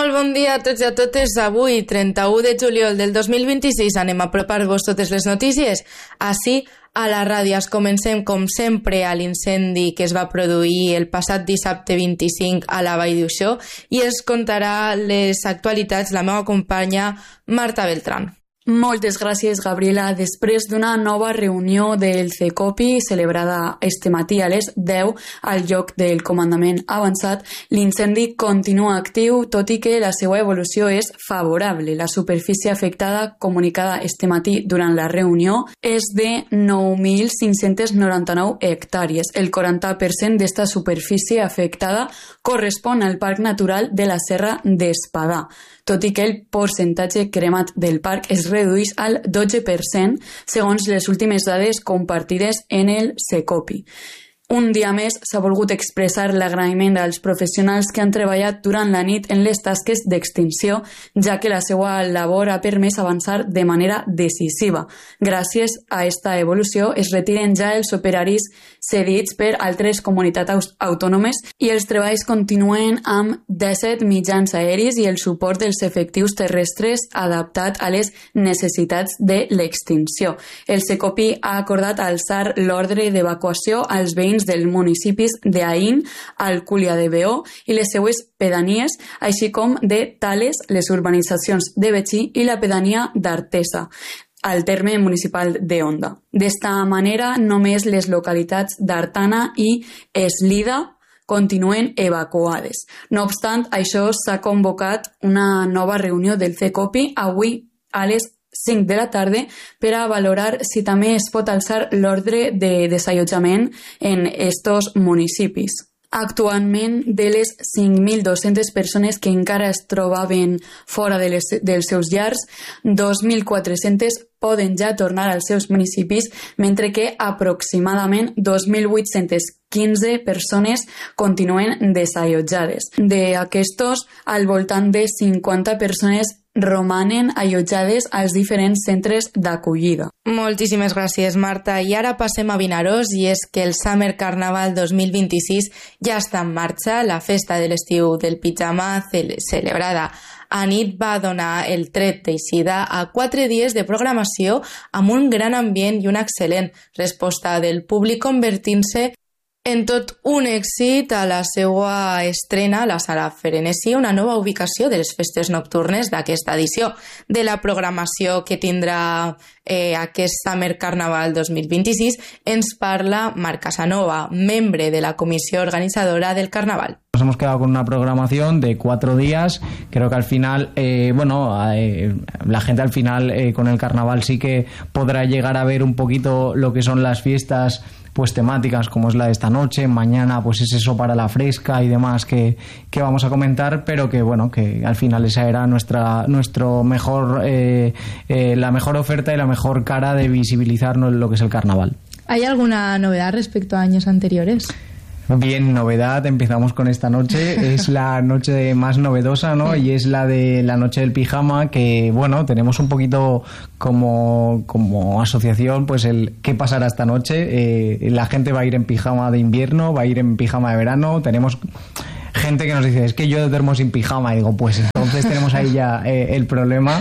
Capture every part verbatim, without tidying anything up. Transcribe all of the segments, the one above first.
Molt bon dia a tots i a totes. Avui, trenta-u de juliol del dos mil vint-i-sis, anem a apropar-vos totes les notícies així a la ràdio. Comencem, com sempre, a l'incendi que es va produir el passat dissabte vint-i-cinc a la Vall d'Uixó i ens contarà les actualitats la meva companya Marta Beltrán. Moltes gràcies, Gabriela. Després d'una nova reunió del CECOPI celebrada este matí a les deu al lloc del comandament avançat, l'incendi continua actiu, tot i que la seva evolució és favorable. La superfície afectada comunicada este matí durant la reunió és de nou mil cinc-cents noranta-nou hectàrees. El quaranta per cent d'esta superfície afectada correspon al Parc Natural de la Serra d'Espadà, tot i que el percentatge cremat del parc es redueix al dotze per cent segons les últimes dades compartides en el CECOPI. Un dia més s'ha volgut expressar l'agraïment als professionals que han treballat durant la nit en les tasques d'extinció, ja que la seva labor ha permès avançar de manera decisiva. Gràcies a esta evolució es retiren ja els operaris cedits per altres comunitats autònomes i els treballs continuen amb disset mitjans aeris i el suport dels efectius terrestres adaptat a les necessitats de l'extinció. El CECOPI ha acordat alçar l'ordre d'evacuació als veïns dels municipis d'Aín, Alcúlia de Veo i les seues pedanies, així com de Tales, les urbanitzacions de Betxí i la pedania d'Artesa, al terme municipal de Onda. D'esta manera, només les localitats d'Artana i Eslida continuen evacuades. No obstant, això s'ha convocat una nova reunió del CECOPI avui a les cinc de la tarda per a valorar si també es pot alçar l'ordre de desallotjament en estos municipis. Actualment, de les cinc mil dos-centes persones que encara es trobaven fora de les, dels seus llars, dos mil quatre-centes poden ja tornar als seus municipis, mentre que aproximadament dos mil vuit-centes quinze persones continuen desallotjades. D'aquestos, al voltant de cinquanta persones romanen allotjades als diferents centres d'acollida. Moltíssimes gràcies, Marta. I ara passem a Vinaròs, i és que el Summer Carnaval dos mil vint-i-sis ja està en marxa. La festa de l'estiu del pijama cele- celebrada a nit va donar el tret d'eixida a quatre dies de programació amb un gran ambient i una excel·lent resposta del públic, convertint-se en tot un èxit a la seva estrena a la Sala Ferenesi, una nova ubicació de les festes nocturnes d'aquesta edició. De la programació que tindrà eh, aquest Summer Carnaval dos mil vint-i-sis ens parla Marc Casanova, membre de la comissió organitzadora del Carnaval. Nos hemos quedado con una programación de cuatro días. Creo que al final, eh, bueno, eh, la gente al final eh, con el carnaval sí que podrá llegar a ver un poquito lo que son las fiestas pues temáticas, como es la de esta noche. Mañana pues es eso para la fresca y demás que, que vamos a comentar, pero que bueno, que al final esa era nuestra nuestro mejor eh, eh, la mejor oferta y la mejor cara de visibilizarnos lo que es el carnaval. ¿Hay alguna novedad respecto a años anteriores? Bien, novedad, empezamos con esta noche, es la noche más novedosa, ¿no? Y es la de la noche del pijama, que bueno, tenemos un poquito como, como asociación, pues el qué pasará esta noche. Eh, la gente va a ir en pijama de invierno, va a ir en pijama de verano, tenemos gente que nos dice, es que yo duermo sin pijama, y digo, pues entonces tenemos ahí ya eh, el problema.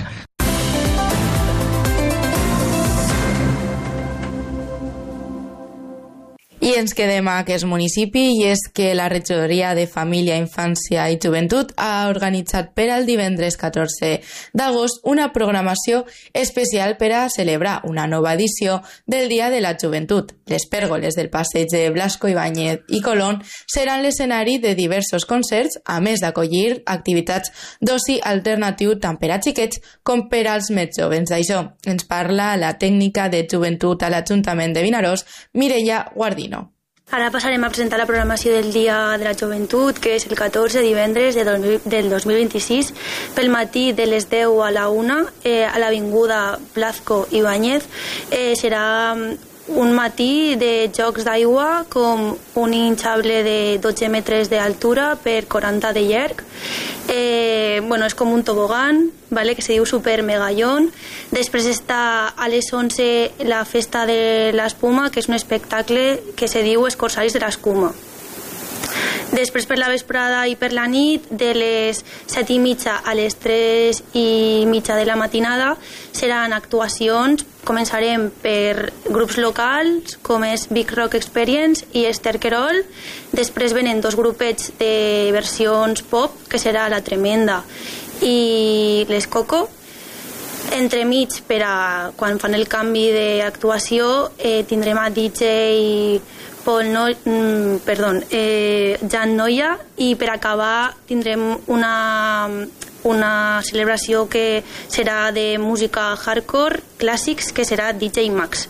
I ens quedem a aquest municipi, i és que la Regidoria de Família, Infància i Joventut ha organitzat per al divendres catorze d'agost una programació especial per a celebrar una nova edició del Dia de la Joventut. Les pèrgoles del passeig de Blasco Ibáñez i Colón seran l'escenari de diversos concerts, a més d'acollir activitats d'oci alternatiu tant per a xiquets com per als més jovens. D'això ens parla la tècnica de joventut a l'Ajuntament de Vinaròs, Mireia Guardino. Ara passarem a presentar la programació del Dia de la Joventut, que és el catorze, divendres del dos mil vint-i-sis, pel matí de les deu a la una, eh, a l'avinguda Blasco Ibáñez. Eh, serà un matí de jocs d'aigua com un hinchable de dotze metres d'altura per quaranta de llarg. Eh, bueno, és com un tobogan, vale, que se diu Super Megallón. Després està a les onze la festa de l'espuma, que és un espectacle que se diu Escorçaris de l'escuma. Després per la vesprada i per la nit, de les set i mitja a les tres i mitja de la matinada, seran actuacions. Començarem per grups locals, com és Big Rock Experience i Esther Querol. Després venen dos grupets de versions pop, que serà La Tremenda i Les Coco. Entremig, per a quan fan el canvi d'actuació, eh, tindrem a D J Paul no, mm, perdó, eh, Jan Noia, i per acabar tindrem una, una celebració que serà de música hardcore clàssics, que serà D J Max.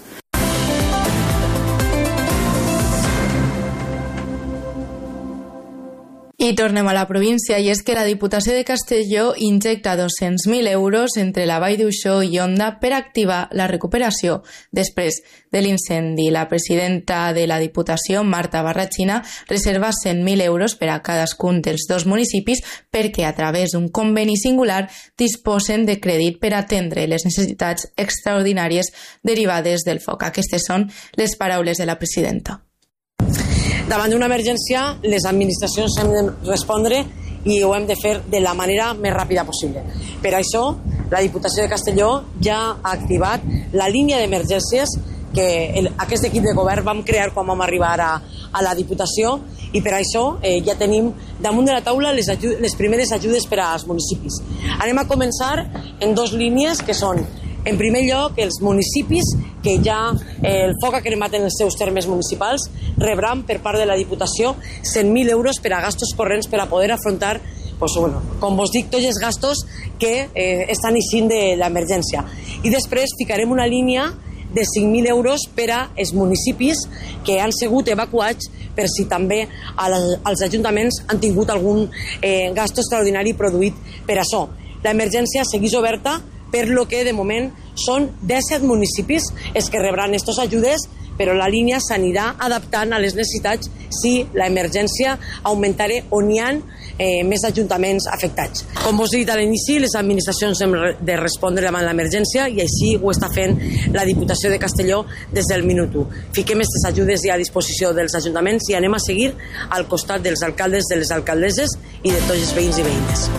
I tornem a la província, i és que la Diputació de Castelló injecta dos-cents mil euros entre la Vall d'Uixó i Onda per activar la recuperació després de l'incendi. La presidenta de la Diputació, Marta Barrachina, reserva cent mil euros per a cadascun dels dos municipis perquè a través d'un conveni singular disposen de crèdit per atendre les necessitats extraordinàries derivades del foc. Aquestes són les paraules de la presidenta. Davant d'una emergència, les administracions hem de respondre i ho hem de fer de la manera més ràpida possible. Per això, la Diputació de Castelló ja ha activat la línia d'emergències que el, aquest equip de govern vam crear quan vam arribar a, a la Diputació, i per això eh, ja tenim damunt de la taula les, ajudes, les primeres ajudes per als municipis. Anem a començar en dos línies que són, en primer lloc, els municipis que ja eh, el foc ha cremat en els seus termes municipals rebran per part de la Diputació cent mil euros per a gastos corrents per a poder afrontar, pues, bueno, com vos dic, tots els gastos que eh, estan eixint de l'emergència. I després ficarem una línia de cinc mil euros per als municipis que han sigut evacuats, per si també els ajuntaments han tingut algun eh, gasto extraordinari produït per això. L'emergència segueix oberta, per lo que de moment són disset municipis els que rebran aquestes ajudes, però la línia s'anirà adaptant a les necessitats si l'emergència augmentarà o n'hi ha eh, més ajuntaments afectats. Com vos he dit a l'inici, les administracions hem de respondre davant l'emergència, i així ho està fent la Diputació de Castelló des del minut u. Fiquem aquestes ajudes ja a disposició dels ajuntaments i anem a seguir al costat dels alcaldes, de les alcaldesses i de tots els veïns i veïnes.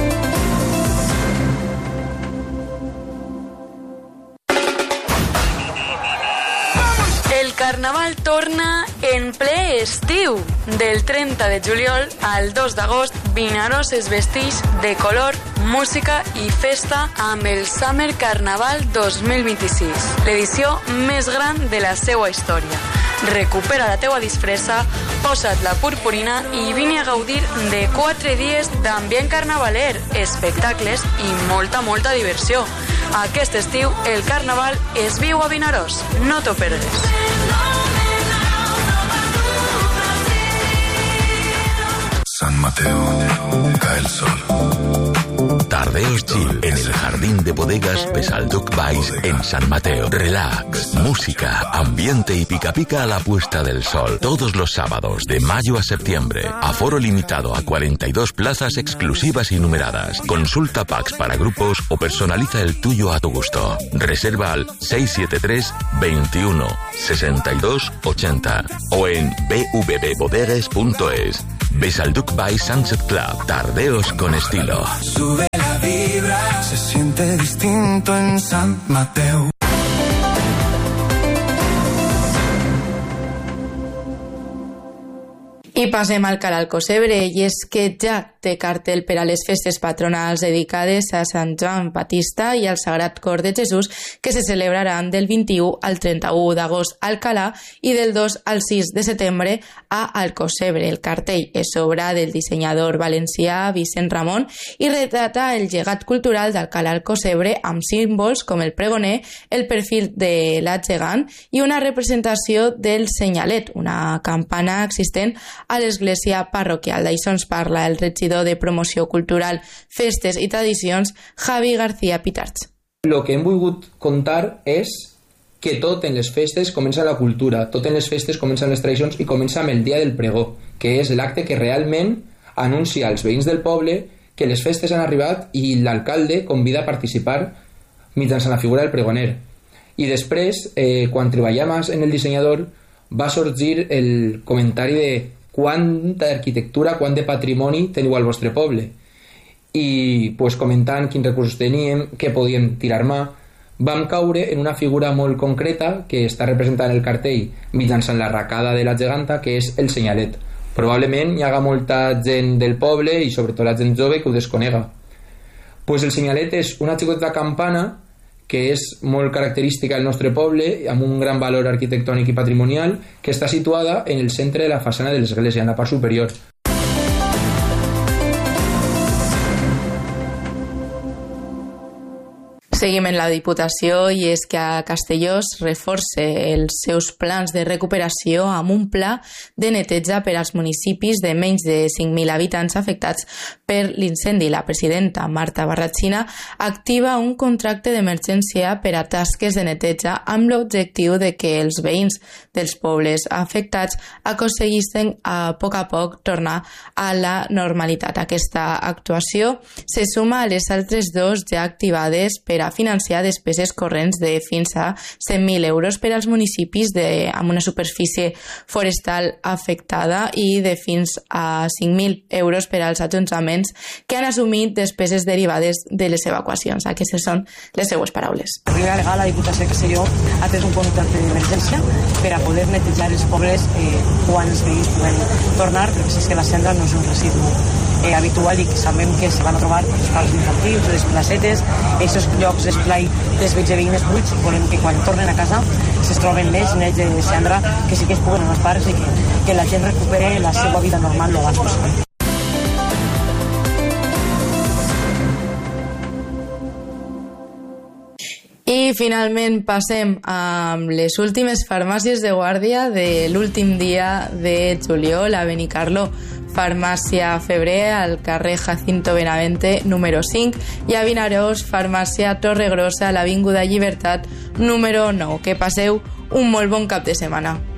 El Carnaval torna en ple estiu. Del trenta de juliol al dos d'agost, Vinaròs es vesteix de color, música i festa amb el Summer Carnaval dos mil vint-i-sis, l'edició més gran de la seva història. Recupera la teua disfressa, posa't la purpurina i vine a gaudir de quatre dies d'ambient carnavaler, espectacles i molta, molta diversió. Aquest estiu, el Carnaval es viu a Vinaròs. No t'ho perdes. San Mateo, cae el sol. Tardeos chill en el jardín de bodegas Besalduc Vice en San Mateo. Relax, música, ambiente y pica pica a la puesta del sol. Todos los sábados de mayo a septiembre. Aforo limitado a cuarenta y dos plazas exclusivas y numeradas. Consulta packs para grupos o personaliza el tuyo a tu gusto. Reserva al seis siete tres, veintiuno, sesenta y dos, ochenta o en b v b bodegas punto es. Besalduc Vice Sunset Club. Tardeos con estilo. Sube la vibra, se siente distinto en San Mateo. I passem al Cal Alcocebre, i és que ja té cartel per a les festes patronals dedicades a Sant Joan Baptista i al Sagrat Cor de Jesús, que se celebraran del vint-i-u al trenta-u d'agost a Alcalà i del dos al sis de setembre a Alcocebre. El cartell és obra del dissenyador valencià Vicent Ramon i retrata el llegat cultural d'Alcalà Alcocebre amb símbols com el pregoner, el perfil de la gegant i una representació del senyalet, una campana existent a l'església parroquial. D'això ens parla el regidor de Promoció Cultural, Festes i Tradicions, Javi García Pitarch. Lo que hem volgut contar és que tot en les festes comença la cultura, tot en les festes comencen les tradicions i comença amb el dia del pregó, que és l'acte que realment anuncia als veïns del poble que les festes han arribat i l'alcalde convida a participar mitjançant la figura del pregoner. I després, eh, quan treballàvem en el dissenyador, va sorgir el comentari de quanta arquitectura, quant de patrimoni teniu al vostre poble. I pues, comentant quins recursos teníem, què podíem tirar mà, vam caure en una figura molt concreta que està representada en el cartell mitjançant l'arracada de la geganta, que és el senyalet. Probablement hi haga molta gent del poble i sobretot la gent jove que ho desconega. Pues el senyalet és una xicoteta campana que és molt característica del nostre poble, amb un gran valor arquitectònic i patrimonial, que està situada en el centre de la façana de l'església, en la part superior. Seguim en la Diputació i és que a Castelló es reforça els seus plans de recuperació amb un pla de neteja per als municipis de menys de cinc mil habitants afectats per l'incendi. La presidenta Marta Barratxina activa un contracte d'emergència per a tasques de neteja amb l'objectiu de que els veïns dels pobles afectats aconseguissin a poc a poc tornar a la normalitat. Aquesta actuació se suma a les altres dos ja activades per a financiar despeses corrents de fins a cent mil euros per als municipis de, amb una superfície forestal afectada i de fins a cinc mil euros per als ajuntaments que han assumit despeses derivades de les evacuacions. Aquestes són les seues paraules. La legal, la Diputació de Castelló ha tret un contracte d'emergència per a poder netejar els pobles eh, quan els veïns puguen tornar, perquè si és que la cendra no és un residu eh, habitual i que sabem que se van trobar els parcs infantils, les placetes, aquests llocs d'esplai dels veïns i veïnes buits, i volem que quan tornen a casa es troben més nets de cendra, que sí que es puguen als parcs i que, que la gent recupere la seva vida normal lo abans possible. I finalment passem amb les últimes farmàcies de guàrdia de l'últim dia de juliol a Benicarló. Farmàcia Febrer al carrer Jacinto Benavente número cinc i a Vinaròs, Farmàcia Torregrossa a l'Avinguda Llibertat número nou. Que passeu un molt bon cap de setmana.